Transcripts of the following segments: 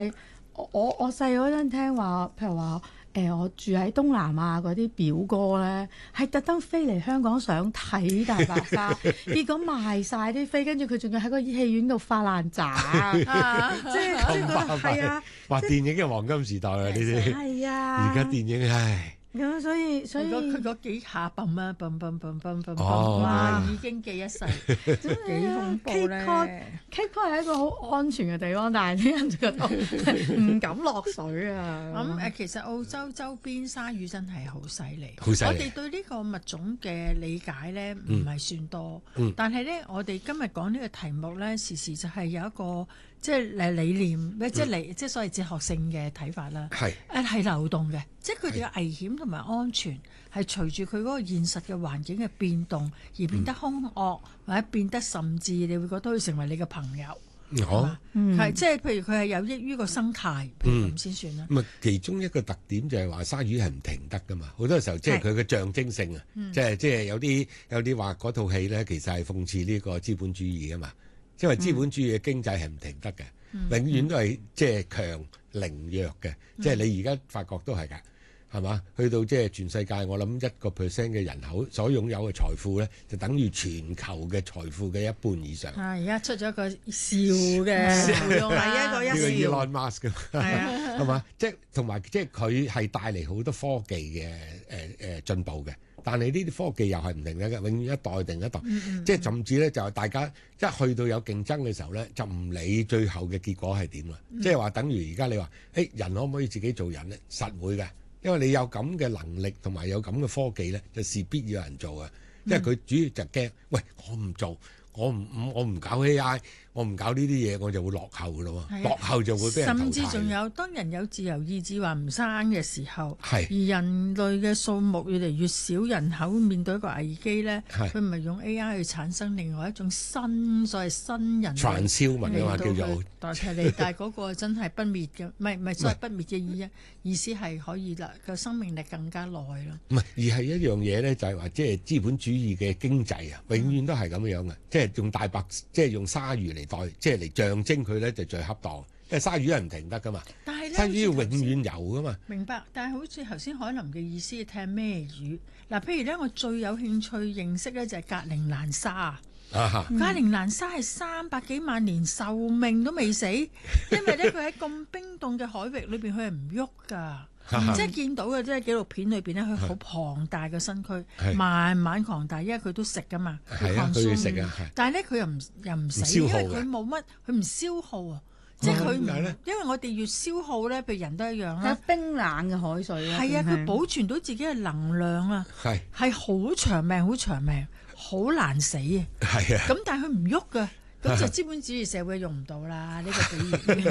我細嗰陣聽話，譬如話我住喺東南亞嗰啲表哥咧，係特登飛嚟香港想睇大白鯊，結果賣晒啲飛，跟住佢仲要喺個戲院度發爛渣，即係覺得係啊！ 話電影嘅黃金時代啊，呢啲係啊！ 而家電影唉。 咁所以佢嗰幾下泵啊泵， 哦哇！已經記一世，幾恐怖咧 Cape Cod 係一個好安全嘅地方，但係啲人就覺得唔敢落水啊。 咁其實澳洲周邊鯊魚真係好犀利， 好犀利。 我哋對呢個物種嘅理解咧唔係算多，但係咧我哋今日講呢個題目咧，時時就係有一個即係理念，即係所謂哲學性嘅睇法啦。係流動嘅，即係佢哋嘅危險同埋安全係隨住佢嗰個現實嘅環境嘅變動而變得兇惡，或者變得甚至你會覺得佢成為你嘅朋友。係即係譬如佢係有益於個生態，譬如咁先算啦。 咁其中一個特點就係話鯊魚係唔停得噶嘛，好多時候即係佢嘅象徵性啊，即係有啲話嗰套戲咧，其實係諷刺呢個資本主義啊嘛，因為資本主義嘅經濟係唔停得嘅，永遠都係即係強凌弱嘅，即係你而家發覺都係㗎。係嘛？去到即係全世界，我諗1% 嘅人口所擁有嘅財富咧，就等於全球嘅財富嘅一半以上。 而家出咗一個笑嘅，用第一個一笑。 呢個 Elon Musk 嘅，係嘛？即係同埋即係佢係帶嚟好多科技嘅進步嘅，但係呢啲科技又係唔停嘅，永遠一代定一代。即係甚至咧就係大家一去到有競爭嘅時候咧，就唔理最後嘅結果係點啦。即係話等於而家你話，人可唔可以自己做人咧？實會嘅。因為你有咁嘅能力同埋有咁嘅科技咧，就事必要有人做啊！因為佢主要就驚，喂，我唔做，我唔搞 AI， 我唔搞呢啲嘢，我就會落後噶咯喎，落後就會俾人淘汰。 甚至仲有當人有自由意志話唔生嘅時候，而係人類嘅數目越嚟越少，人口面對一個危機咧，佢唔係用 AI 去產生另外一種所謂新人傳銷文嘅話叫做代替你，但係嗰個真係不滅嘅，唔係所謂不滅嘅意思係可以啦，個生命力更加耐咯。 唔係，而係一樣嘢咧，就係話即係資本主義嘅經濟啊，永遠都係咁樣嘅，即係用大白，即係用鯊魚嚟代，即係嚟象徵佢咧就最恰當。因為鯊魚係唔停得噶嘛， 但係鯊魚要永遠游噶嘛。 明白，但係好似頭先海林嘅意思，睇咩魚？嗱，譬如咧，我最有興趣認識咧就係格陵蘭鯊。格陵蘭鯊係300幾萬年壽命都未死，因為咧佢喺咁冰凍嘅海域裏邊，佢係唔喐噶。即係見到嘅，即係紀錄片裏邊咧，佢好龐大嘅身軀，慢慢擴大，因為佢都食噶嘛， 佢要食啊。 但係咧佢又唔死，因為佢冇乜，佢唔消耗啊。即係佢，因為我哋越消耗咧，譬如人都一樣啦。 冰冷嘅海水咧， 係啊，佢保存到自己嘅能量啊，係好長命，好長命，好難死啊。 係啊。 咁但係佢唔喐噶。咁就資本主義社會用唔到啦，呢個比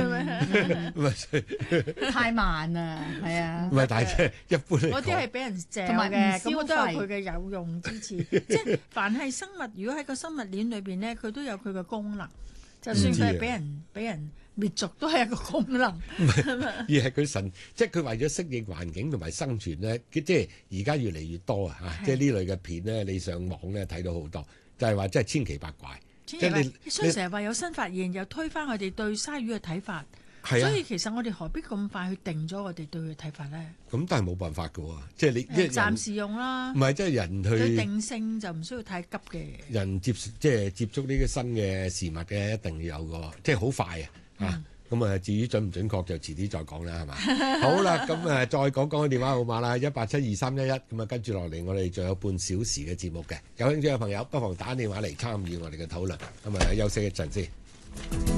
喻太慢啦，係啊。 唔係，但係即係一般嚟講， 嗰啲係俾人借同埋嘅，咁都有佢嘅有用之處。即係凡係生物，如果喺個生物鏈裏邊咧，佢都有佢嘅功能。就算佢係俾人滅族，都係一個功能。 而係佢即係佢為咗適應環境同埋生存咧，即係而家越嚟越多啊！即係呢類嘅片咧，你上網咧睇到好多，就係話真係千奇百怪。 所以成日話有新發現，又推翻我哋對鯊魚嘅睇法。所以其實我哋何必咁快去定咗我哋對佢嘅睇法咧？咁但係冇辦法㗎喎，即係你暫時用啦。 唔係即係人去對定性就唔需要太急嘅。人即係接觸呢啲新嘅事物嘅，一定要有個即係好快啊！咁啊，至於準唔準確就遲啲再講啦，係嘛？好啦，咁再講講個電話號碼啦，1872311。咁啊，跟住落嚟，我哋仲有半小時嘅節目嘅，有興趣嘅朋友不妨打電話嚟參與我哋嘅討論。咁啊，休息一陣先。